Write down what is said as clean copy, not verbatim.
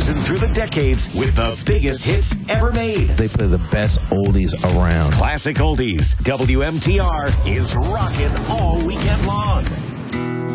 cruising through the decades with the biggest hits ever made. They play the best oldies around. Classic Oldies. WMTR is rocking all weekend long.